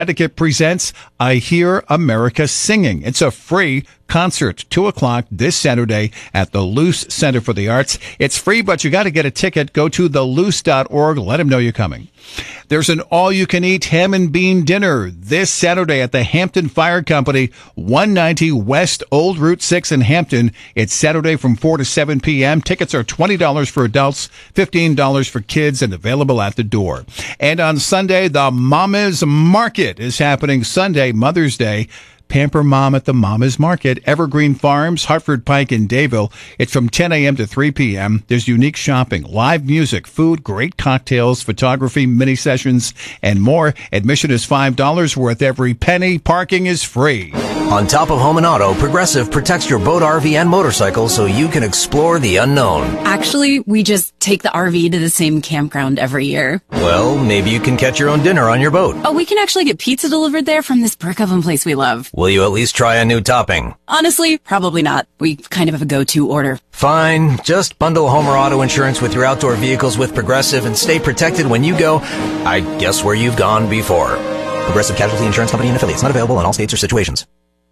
Connecticut presents I Hear America Singing. It's a free concert, 2 o'clock this Saturday at the Luce Center for the Arts. It's free, but you got to get a ticket. Go to theluce.org. Let them know you're coming. There's an all-you-can-eat ham and bean dinner this Saturday at the Hampton Fire Company, 190 West Old Route 6 in Hampton. It's Saturday from 4 to 7 p.m. Tickets are $20 for adults, $15 for kids, and available at the door. And on Sunday, the Mama's Market is happening Sunday, Mother's Day. Pamper Mom at the Mama's Market, Evergreen Farms, Hartford Pike in Dayville. It's from 10 a.m. to 3 p.m. There's unique shopping, live music, food, great cocktails, photography, mini sessions, and more. Admission is $5 worth every penny. Parking is free. On top of home and auto, Progressive protects your boat, RV, and motorcycle so you can explore the unknown. Actually, we just take the RV to the same campground every year. Well, maybe you can catch your own dinner on your boat. Oh, we can actually get pizza delivered there from this brick oven place we love. Will you at least try a new topping? Honestly, probably not. We kind of have a go-to order. Fine. Just bundle home or auto insurance with your outdoor vehicles with Progressive and stay protected when you go, I guess, where you've gone before. Progressive Casualty Insurance Company and affiliates. Not available in all states or situations.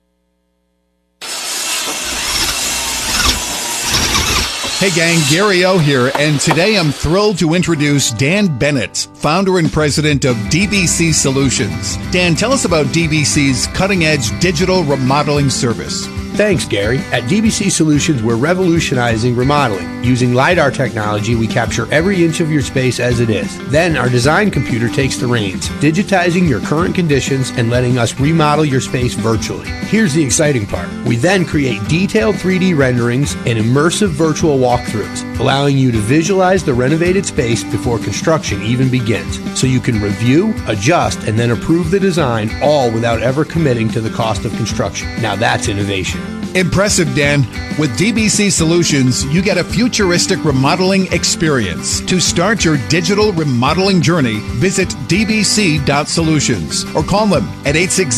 Hey gang, Gary O here, and today I'm thrilled to introduce Dan Bennett, founder and president of DBC Solutions. Dan, tell us about DBC's cutting-edge digital remodeling service. Thanks, Gary. At DBC Solutions, we're revolutionizing remodeling. Using LiDAR technology, we capture every inch of your space as it is. Then our design computer takes the reins, digitizing your current conditions and letting us remodel your space virtually. Here's the exciting part. We then create detailed 3D renderings and immersive virtual walkthroughs, allowing you to visualize the renovated space before construction even begins, so you can review, adjust, and then approve the design, all without ever committing to the cost of construction. Now that's innovation. Impressive, Dan. With DBC Solutions, you get a futuristic remodeling experience. To start your digital remodeling journey, visit dbc.solutions or call them at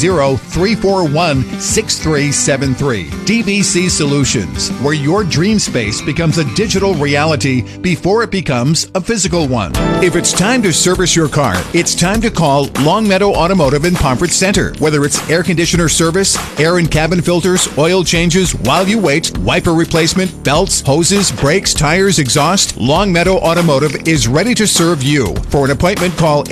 860-341-6373. DBC Solutions, where your dream space becomes a digital reality before it becomes a physical one. If it's time to service your car, it's time to call Longmeadow Automotive in Pomfret Center. Whether it's air conditioner service, air and cabin filters, oil changes while you wait, wiper replacement, belts, hoses, brakes, tires, exhaust, Longmeadow Automotive is ready to serve you. For an appointment, call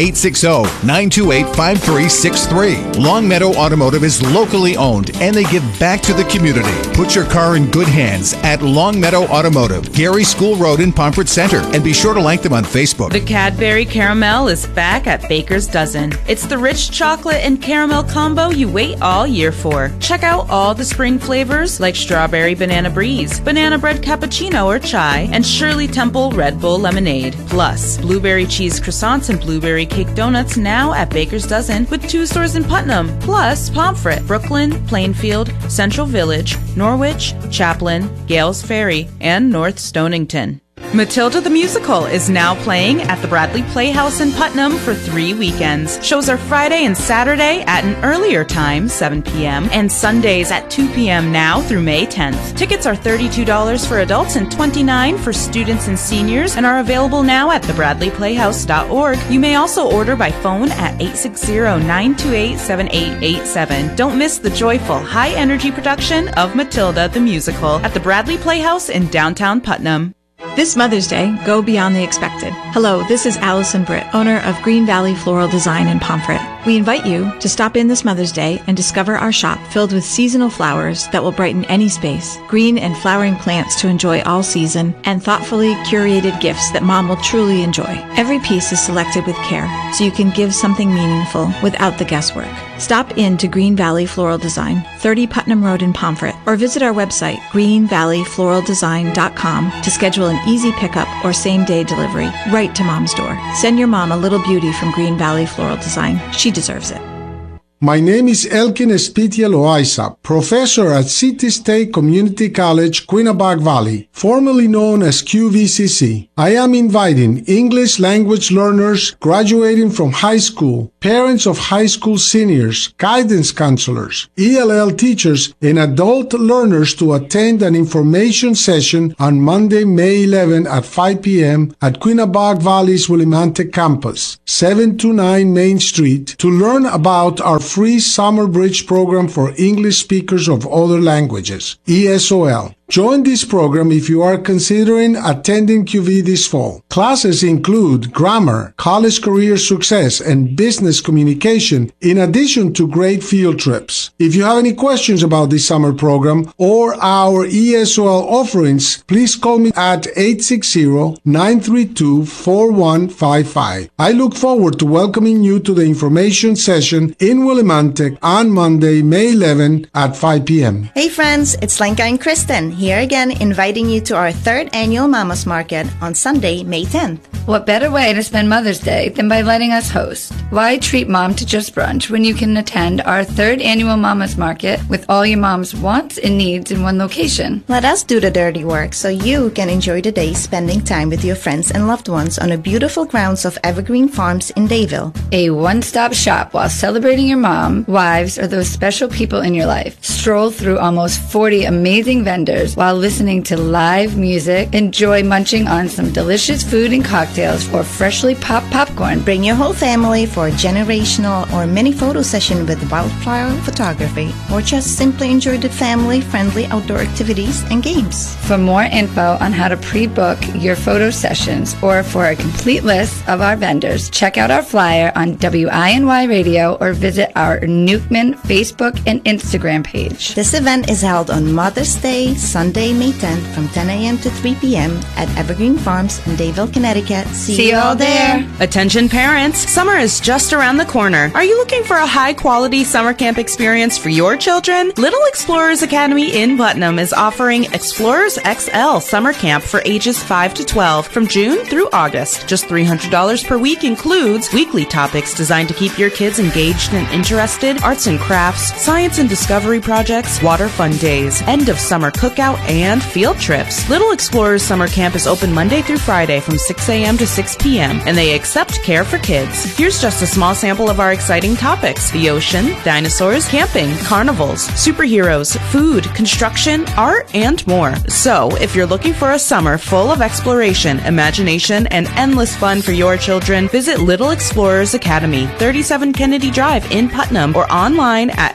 860-928-5363. Longmeadow Automotive is locally owned and they give back to the community. Put your car in good hands at Longmeadow Automotive, Gary School Road in Pomfret Center, and be sure to like them on Facebook. The Cadbury Caramel is back at Baker's Dozen. It's the rich chocolate and caramel combo you wait all year for. Check out all the spring flavors like strawberry banana breeze, banana bread cappuccino or chai, and Shirley Temple Red Bull lemonade. Plus, blueberry cheese croissants and blueberry cake donuts now at Baker's Dozen with 2 stores in Putnam, plus Pomfret, Brooklyn, Plainfield, Central Village, Norwich, Chaplin, Gales Ferry, and North Stonington. Matilda the Musical is now playing at the Bradley Playhouse in Putnam for 3 weekends. Shows are Friday and Saturday at an earlier time, 7 p.m., and Sundays at 2 p.m. now through May 10th. Tickets are $32 for adults and $29 for students and seniors and are available now at thebradleyplayhouse.org. You may also order by phone at 860-928-7887. Don't miss the joyful, high-energy production of Matilda the Musical at the Bradley Playhouse in downtown Putnam. This Mother's Day, go beyond the expected. Hello, this is Allison Britt, owner of Green Valley Floral Design in Pomfret. We invite you to stop in this Mother's Day and discover our shop filled with seasonal flowers that will brighten any space, green and flowering plants to enjoy all season, and thoughtfully curated gifts that Mom will truly enjoy. Every piece is selected with care, so you can give something meaningful without the guesswork. Stop in to Green Valley Floral Design, 30 Putnam Road in Pomfret, or visit our website, greenvalleyfloraldesign.com, to schedule an easy pickup or same-day delivery right to Mom's door. Send your mom a little beauty from Green Valley Floral Design. She deserves it. My name is Elkin Espitia Loaiza, professor at City State Community College, Quinnipiac Valley, formerly known as QVCC. I am inviting English language learners graduating from high school, parents of high school seniors, guidance counselors, ELL teachers, and adult learners to attend an information session on Monday, May 11 at 5 p.m. at Quinnipiac Valley's Willimantic campus, 729 Main Street, to learn about our free Summer Bridge program for English speakers of other languages, ESOL. Join this program if you are considering attending QV this fall. Classes include grammar, college career success, and business communication, in addition to great field trips. If you have any questions about this summer program or our ESOL offerings, please call me at 860-932-4155. I look forward to welcoming you to the information session in Willimantic on Monday, May 11 at 5 p.m. Hey friends, it's Lenka and Kristen, here again inviting you to our 3rd annual Mama's Market on Sunday, May 10th. What better way to spend Mother's Day than by letting us host? Why treat mom to just brunch when you can attend our 3rd annual Mama's Market with all your mom's wants and needs in one location? Let us do the dirty work so you can enjoy the day spending time with your friends and loved ones on the beautiful grounds of Evergreen Farms in Dayville. A one-stop shop while celebrating your mom, wives, or those special people in your life. Stroll through almost 40 amazing vendors while listening to live music. Enjoy munching on some delicious food and cocktails or freshly popped popcorn. Bring your whole family for a generational or mini photo session with wildflower photography, or just simply enjoy the family-friendly outdoor activities and games. For more info on how to pre-book your photo sessions or for a complete list of our vendors, check out our flyer on WINY Radio or visit our Newkman Facebook and Instagram page. This event is held on Mother's Day, Sunday, May 10th from 10 a.m. to 3 p.m. at Evergreen Farms in Dayville, Connecticut. See you all there. Attention parents, summer is just around the corner. Are you looking for a high-quality summer camp experience for your children? Little Explorers Academy in Putnam is offering Explorers XL Summer Camp for ages 5 to 12 from June through August. Just $300 per week includes weekly topics designed to keep your kids engaged and interested, arts and crafts, science and discovery projects, water fun days, end of summer cookout, and field trips. Little Explorers Summer Camp is open Monday through Friday from 6 a.m. to 6 p.m. and they accept care for kids. Here's just a small sample of our exciting topics: the ocean, dinosaurs, camping, carnivals, superheroes, food, construction, art, and more. So, if you're looking for a summer full of exploration, imagination, and endless fun for your children, visit Little Explorers Academy, 37 Kennedy Drive in Putnam, or online at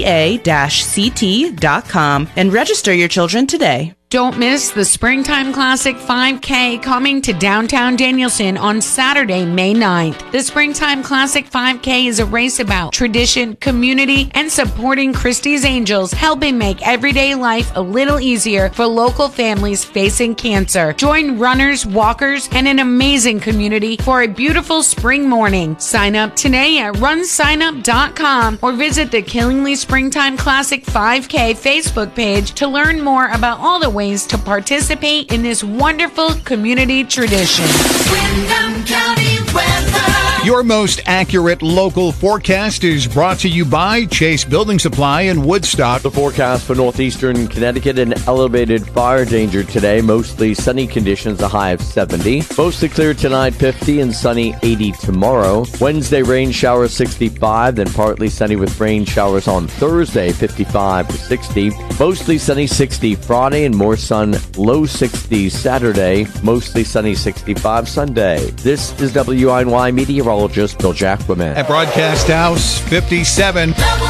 lea-ct.com and register your children today. Don't miss the Springtime Classic 5K coming to downtown Danielson on Saturday, May 9th. The Springtime Classic 5K is a race about tradition, community, and supporting Christie's Angels, helping make everyday life a little easier for local families facing cancer. Join runners, walkers, and an amazing community for a beautiful spring morning. Sign up today at runsignup.com or visit the Killingly Springtime Classic 5K Facebook page to learn more about all the ways to participate in this wonderful community tradition. Windham County weather. Your most accurate local forecast is brought to you by Chase Building Supply in Woodstock. The forecast for northeastern Connecticut: an elevated fire danger today. Mostly sunny conditions, a high of 70. Mostly clear tonight, 50, and sunny, 80 tomorrow. Wednesday, rain showers, 65, then partly sunny with rain showers on Thursday, 55 to 60. Mostly sunny, 60 Friday, and more sun, low 60s Saturday. Mostly sunny, 65 Sunday. This is WINY meteorologist Bill Jacquemin. At Broadcast House 57.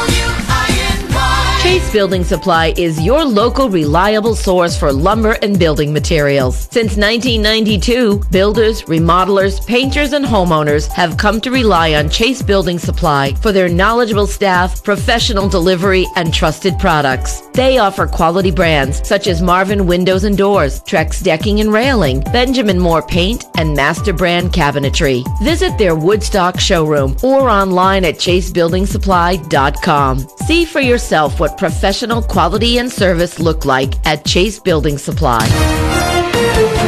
Chase Building Supply is your local reliable source for lumber and building materials. Since 1992, builders, remodelers, painters, and homeowners have come to rely on Chase Building Supply for their knowledgeable staff, professional delivery, and trusted products. They offer quality brands such as Marvin Windows and Doors, Trex Decking and Railing, Benjamin Moore Paint, and Master Brand Cabinetry. Visit their Woodstock showroom or online at chasebuildingsupply.com. See for yourself what professional quality and service look like at Chase Building Supply.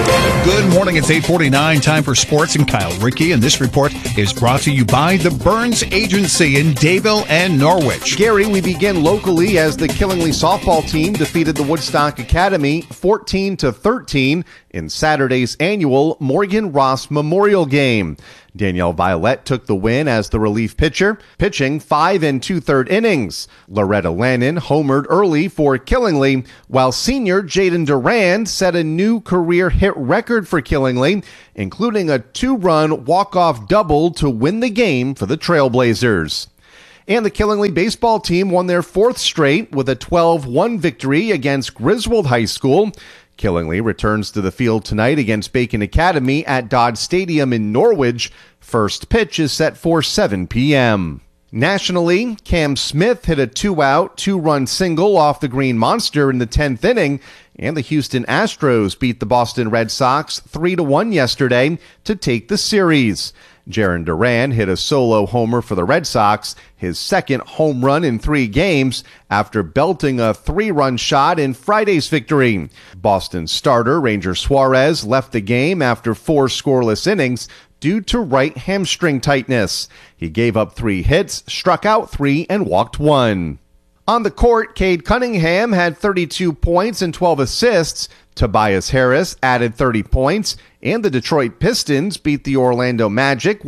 Good morning. It's 8:49. Time for sports and Kyle Rickey. And this report is brought to you by the Burns Agency in Dayville and Norwich. Gary, we begin locally as the Killingly softball team defeated the Woodstock Academy 14-13 in Saturday's annual Morgan Ross Memorial Game. Danielle Violette took the win as the relief pitcher, pitching 5 2/3 innings. Loretta Lannon homered early for Killingly, while senior Jaden Durand set a new career hit record for Killingly, including a 2-run walk-off double to win the game for the Trailblazers. And the Killingly baseball team won their 4th straight with a 12-1 victory against Griswold High School. Killingly returns to the field tonight against Bacon Academy at Dodd Stadium in Norwich. First pitch is set for 7 p.m. Nationally, Cam Smith hit a 2-out, 2-run single off the Green Monster in the 10th inning, and the Houston Astros beat the Boston Red Sox 3-1 yesterday to take the series. Jaron Duran hit a solo homer for the Red Sox, his second home run in 3 games, after belting a 3-run shot in Friday's victory. Boston starter Ranger Suarez left the game after 4 scoreless innings due to right hamstring tightness. He gave up 3 hits, struck out 3, and walked 1. On the court, Cade Cunningham had 32 points and 12 assists. Tobias Harris added 30 points, and the Detroit Pistons beat the Orlando Magic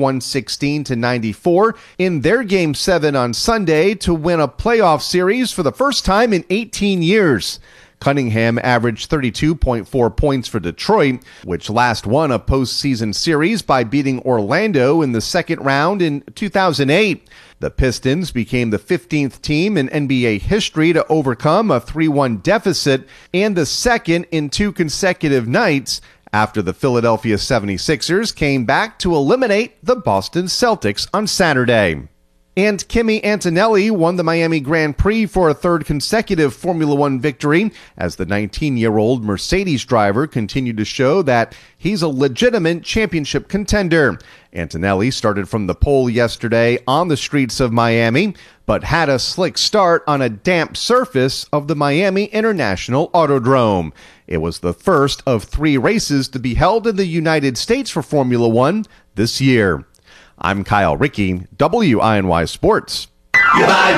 116-94 in their Game 7 on Sunday to win a playoff series for the first time in 18 years. Cunningham averaged 32.4 points for Detroit, which last won a postseason series by beating Orlando in the second round in 2008. The Pistons became the 15th team in NBA history to overcome a 3-1 deficit and the second in 2 consecutive nights after the Philadelphia 76ers came back to eliminate the Boston Celtics on Saturday. And Kimi Antonelli won the Miami Grand Prix for a 3rd consecutive Formula One victory as the 19-year-old Mercedes driver continued to show that he's a legitimate championship contender. Antonelli started from the pole yesterday on the streets of Miami, but had a slick start on a damp surface of the Miami International Autodrome. It was the first of 3 races to be held in the United States for Formula One this year. I'm Kyle Rickey, WINY Sports. You buy